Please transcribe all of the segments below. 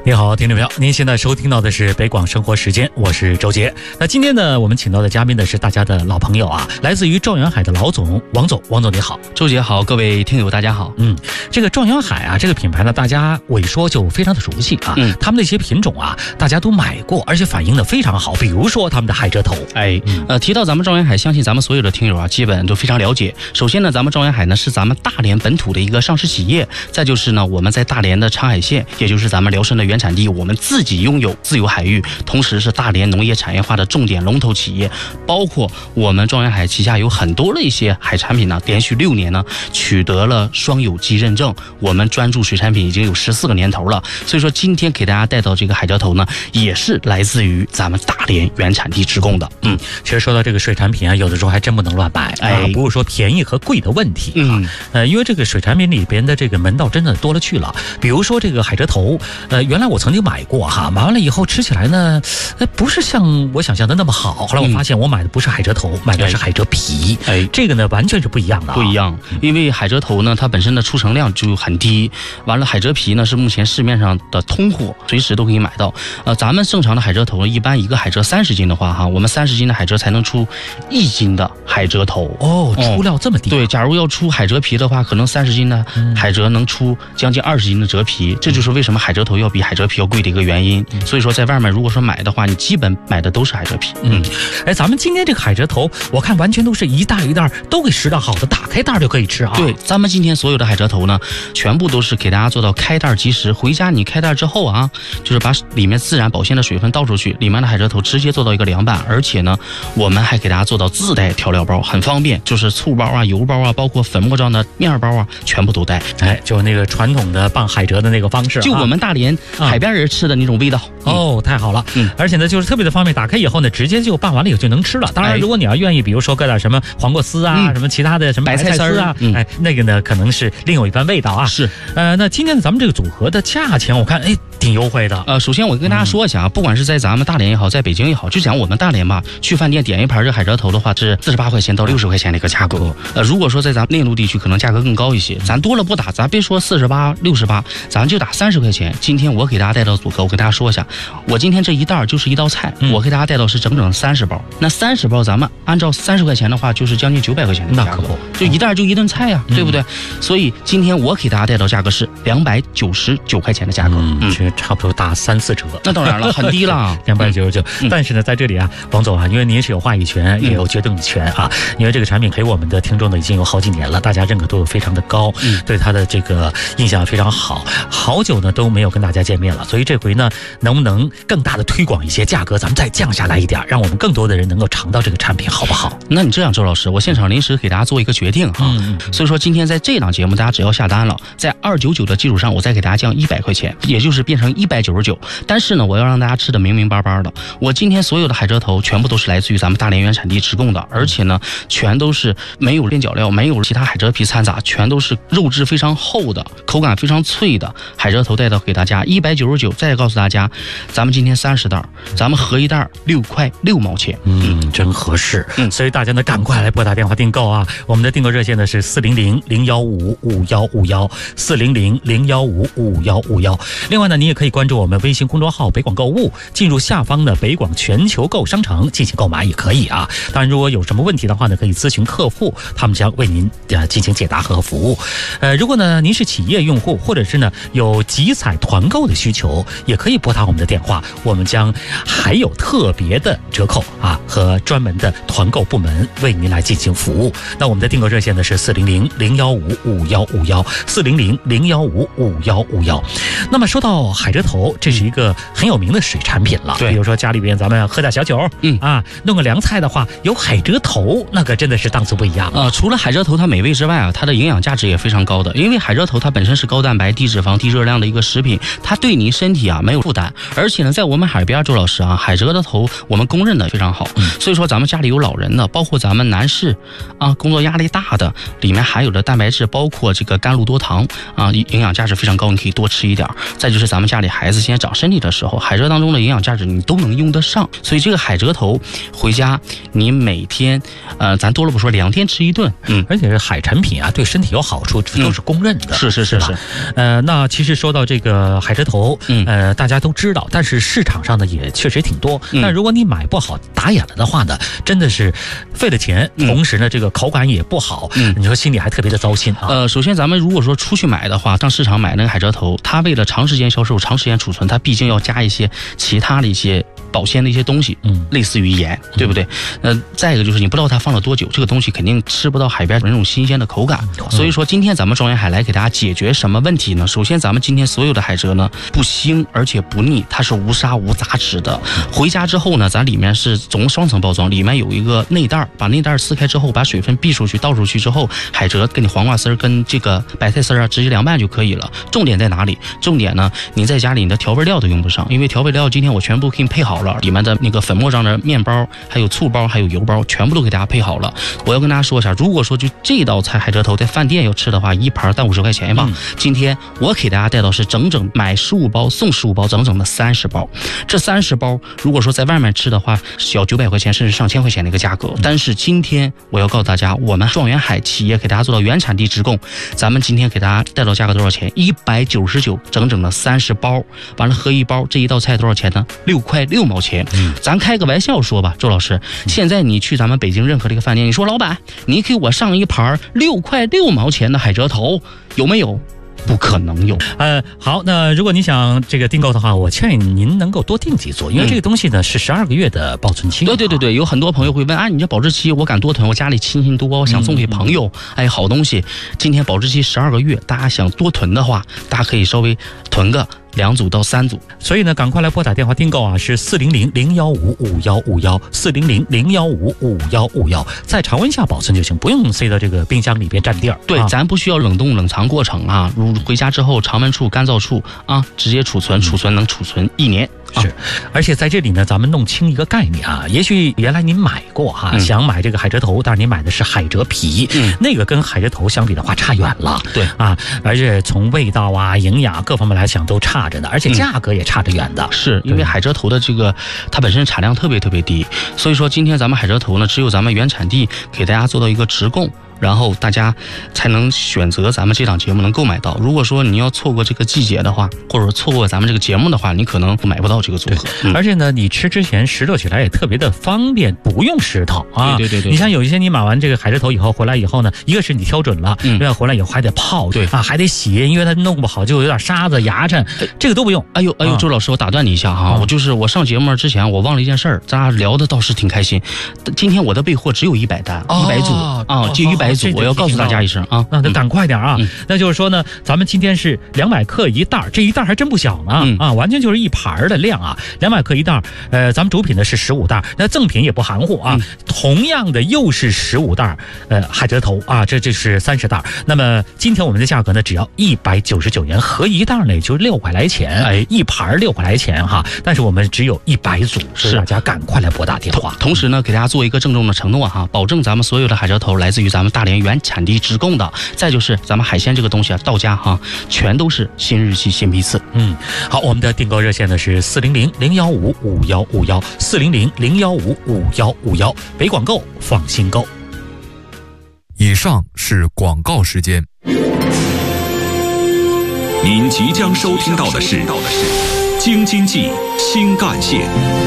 你好，听众朋友，您现在收听到的是北广生活时间，我是周杰。那今天呢，我们请到的嘉宾呢是大家的老朋友啊，来自于状元海的老总王总。王总你好。 周杰好，各位听友大家好。 这个状元海啊，这个品牌呢，大家我一说就非常的熟悉啊。他们的一些品种啊，大家都买过，而且反应的非常好。比如说他们的海蜇头， 提到咱们状元海，相信咱们所有的听友啊，基本都非常了解。首先呢，咱们状元海呢是咱们大连本土的一个上市企业，再就是呢，我们在大连的长海县，也就是咱们辽参的原产地，我们自己拥有自有海域，同时是大连农业产业化的重点龙头企业。包括我们状元海旗下有很多的一些海产品呢，连续6年呢取得了双有机认证。我们专注水产品已经有14个年头了，所以说今天给大家带到这个海蜇头呢，也是来自于咱们大连原产地直供的。 其实说到这个水产品啊，有的时候还真不能乱买不是说便宜和贵的问题因为这个水产品里边的这个门道真的多了去了。比如说这个海蜇头，原来我曾经买过哈，买完了以后吃起来呢，不是像我想象的那么好。后来我发现我买的不是海蜇头，买的是海蜇皮，这个呢完全是不一样的。 不一样，因为海蜇头呢，它本身的出成量就很低，完了海蜇皮呢是目前市面上的通货，随时都可以买到。咱们正常的海蜇头，一般一个海蜇30斤的话哈，我们30斤的海蜇才能出1斤的海蜇头。 出料这么低。 对，假如要出海蜇皮的话，可能30斤的海蜇能出将近20斤的蜇皮，这就是为什么海蜇头要比海蜇皮要贵的一个原因。所以说在外面如果说买的话，你基本买的都是海蜇皮。 咱们今天这个海蜇头，我看完全都是一袋一袋都给拾到好的，打开袋就可以吃啊。 对，咱们今天所有的海蜇头呢，全部都是给大家做到开袋即食。回家你开袋之后啊，就是把里面自然保鲜的水分倒出去，里面的海蜇头直接做到一个凉拌。而且呢，我们还给大家做到自带调料包，很方便，就是醋包啊、油包啊，包括粉末状的面包啊，全部都带。 就那个传统的拌海蜇的那个方式， 就我们大连海边人吃的那种味道。 太好了。而且呢，就是特别的方便，打开以后呢，直接就拌完了以后就能吃了。当然，如果你要愿意，比如说搁点什么黄瓜丝啊，什么其他的什么白菜丝啊，那个呢可能是另有一番味道啊。 是。 那今天呢，咱们这个组合的价钱，我看挺优惠的。 首先我跟大家说一下啊，不管是在咱们大连也好，在北京也好，就讲我们大连吧，去饭店点一盘这海蜇头的话，是48块钱到60块钱的一个价格。如果说在咱们内陆地区，可能价格更高一些。咱多了不打，咱别说48、68，咱就打30块钱。今天我给大家带到组合，我跟大家说一下，我今天这一袋就是一道菜，我给大家带到是整整30包。那30包咱们按照30块钱的话，就是将近900块钱的价格，就一袋就一顿菜呀，对不对？所以今天我给大家带到价格是299块钱的价格， 这差不多打3-4折。 那当然了，很低了 ，299。但是呢，在这里啊，王总啊，因为您是有话语权，也有决定权啊，因为这个产品给我们的听众呢已经有好几年了，大家认可度非常的高，对它的这个印象非常好，好久呢都没有跟大家见面了，所以这回呢，能不能更大的推广一些，价格咱们再降下来一点，让我们更多的人能够尝到这个产品，好不好？ 那你这样，周老师，我现场临时给大家做一个决定啊，所以说今天在这档节目，大家只要下单了，在299的基础上，我再给大家降100块钱，也就是变成199。但是呢，我要让大家吃的明明白白的。我今天所有的海蜇头全部都是来自于咱们大连原产地直供的，而且呢，全都是没有边角料，没有其他海蜇皮掺杂，全都是肉质非常厚的，口感非常脆的海蜇头带到给大家199。再告诉大家，咱们今天30袋，咱们合一袋6块6毛钱， 真合适。所以大家呢，赶快来拨打电话订购啊！我们的订购热线呢是400-015-5151，400-015-5151。另外呢，你也可以关注我们微信公众号北广购物，进入下方的北广全球购商城进行购买也可以啊。当然，如果有什么问题的话呢，可以咨询客户，他们将为您进行解答和服务。如果呢您是企业用户，或者是呢有集采团购的需求，也可以拨打我们的电话，我们将还有特别的折扣啊和专门的团购部门为您来进行服务。那我们的订购热线呢是400-015-5151，400-015-5151。那么说到海蜇头，这是一个很有名的水产品了。比如说家里边咱们喝点小酒，弄个凉菜的话，有海蜇头，那个真的是档次不一样。 除了海蜇头它美味之外啊，它的营养价值也非常高的。因为海蜇头它本身是高蛋白、低脂肪、低热量的一个食品，它对你身体啊没有负担。而且呢，在我们海边，周老师啊，海蜇头我们公认的非常好。所以说咱们家里有老人的，包括咱们男士啊，工作压力大的，里面含有的蛋白质，包括这个甘露多糖啊，营养价值非常高，你可以多吃一点。 再就是咱们家里孩子现在长身体的时候，海蜇当中的营养价值你都能用得上。所以这个海蜇头回家你每天咱多了不说2天吃1顿， 而且海产品啊对身体有好处，这都是公认的。 是。 那其实说到这个海蜇头，大家都知道，但是市场上呢也确实挺多。那如果你买不好打眼了的话呢，真的是费了钱，同时呢这个口感也不好，你说心里还特别的糟心啊。 首先咱们如果说出去买的话，上市场买那个海蜇头，它为了长时间销售、长时间储存，它毕竟要加一些其他的一些保鲜的一些东西，类似于盐，对不对？再一个就是你不知道它放了多久，这个东西肯定吃不到海边那种新鲜的口感。所以说今天咱们庄园海来给大家解决什么问题呢？首先咱们今天所有的海蜇呢不腥而且不腻，它是无沙无杂质的。回家之后呢，咱里面是总双层包装，里面有一个内袋，把内袋撕开之后，把水分避出去倒出去之后，海蜇跟你黄瓜丝跟这个白菜丝啊直接凉拌就可以了。重点在哪里？重点呢，你在家里你的调味料都用不上，因为调味料今天我全部给你配好了，里面的那个粉末状的面包，还有醋包，还有油包，全部都给大家配好了。我要跟大家说一下，如果说就这道菜海蜇头在饭店要吃的话，一盘单50块钱吧。今天我给大家带到是整整买15包送15包，整整的30包。这30包如果说在外面吃的话，小900块钱甚至上千块钱的一个价格。但是今天我要告诉大家，我们庄园海企业给大家做到原产地直供，咱们今天给大家带到价格多少钱？199，整整的30包。完了合一包，这一道菜多少钱呢？6块6毛钱。咱开个玩笑说吧，周老师，现在你去咱们北京任何的一个饭店，你说老板，你给我上一盘6块6毛钱的海蜇头，有没有？不可能有。 好，那如果你想这个订购的话，我建议您能够多订几组，因为这个东西呢是12个月的保存期。 对，有很多朋友会问啊，你这保质期我敢多囤，我家里亲戚多，我想送给朋友，好东西。今天保质期12个月，大家想多囤的话，大家可以稍微囤个2组到3组。 所以呢，赶快来拨打电话订购啊，是400-015-5151，400-015-5151，在常温下保存就行，不用塞到这个冰箱里边占地儿。 对，咱不需要冷冻冷藏过程啊，回家之后常温处、干燥处啊，直接储存能储存1年。 是，而且在这里呢，咱们弄清一个概念啊，也许原来您买过哈，想买这个海蜇头，但是您买的是海蜇皮，那个跟海蜇头相比的话差远了。 对啊，而且从味道啊、营养各方面来讲都差着呢，而且价格也差着远的。 是因为海蜇头的这个它本身产量特别低，所以说今天咱们海蜇头呢，只有咱们原产地给大家做到一个直供。然后大家才能选择咱们这档节目能购买到。如果说你要错过这个季节的话，或者说错过咱们这个节目的话，你可能买不到这个组合。 而且呢，你吃之前拾掇起来也特别的方便，不用石头啊。 对。 你像有一些你买完这个海蜇头以后回来以后呢，一个是你挑准了，另外回来以后还得泡， 对啊，还得洗，因为它弄不好就有点沙子、牙碜，这个都不用。 哎呦，周老师，我打断你一下哈，我上节目之前我忘了一件事儿，咱俩聊的倒是挺开心。今天我的备货只有100单，100组啊，就100组，我要告诉大家一声啊， 那赶快点啊！那就是说呢，咱们今天是200克一袋，这一袋还真不小呢啊，完全就是一盘的量啊，200克一袋。咱们主品呢是15袋，那赠品也不含糊啊，同样的又是15袋，海蜇头啊，这是30袋。那么今天我们的价格呢，只要199元，合一袋呢也就6块来钱，一盘6块来钱哈。但是我们只有100组，所以大家赶快来拨打电话。 同时呢，给大家做一个郑重的承诺哈，保证咱们所有的海蜇头来自于咱们大连原产地直供的。再就是咱们海鲜这个东西啊，到家哈，全都是新日期、新批次。 好，我们的订购热线呢是400-015-5151，400-015-5151，北广购放心购。 以上是广告时间。 您即将收听到的是京津冀新干线。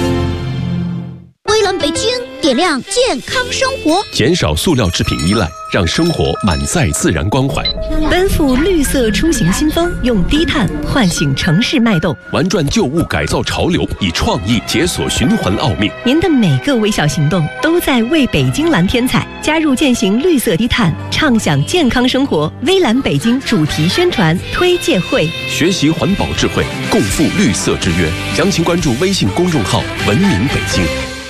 微蓝北京，点亮健康生活， 减少塑料制品依赖，让生活满载自然关怀。 奔赴绿色出行新风，用低碳唤醒城市脉动， 玩转旧物改造潮流，以创意解锁循环奥秘。 您的每个微小行动都在为北京蓝添彩。加入践行绿色低碳，畅享健康生活微蓝北京主题宣传推介会， 学习环保智慧，共赴绿色之约。详情关注微信公众号文明北京。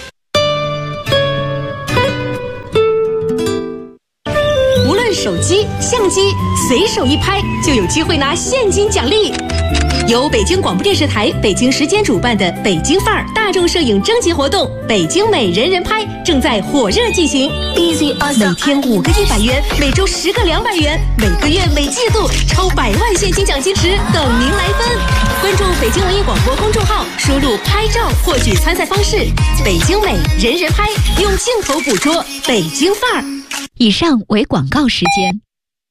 手机、相机随手一拍就有机会拿现金奖励。由北京广播电视台北京时间主办的北京范儿大众摄影征集活动北京美人人拍正在火热进行，每天5个100元，每周10个200元，每个月每季度超100万现金奖金池等您来分。 关注北京文艺广播公众号，输入拍照获取参赛方式。北京美，人人拍，用镜头捕捉北京范儿。 以上为广告时间。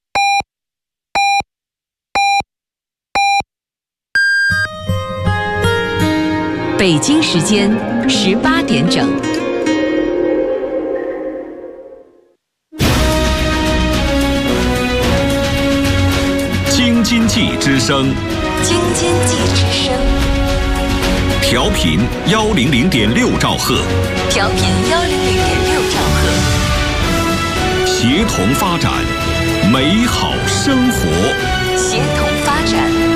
北京时间18点整。 京津冀之声， 京津冀之声， 调频100.6兆赫， 调频100.6兆赫， 协同发展，美好生活， 协同发展。